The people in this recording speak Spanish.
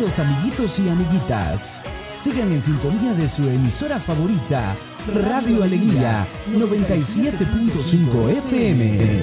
Queridos amiguitos y amiguitas, sigan en sintonía de su emisora favorita, Radio Alegría 97.5 FM.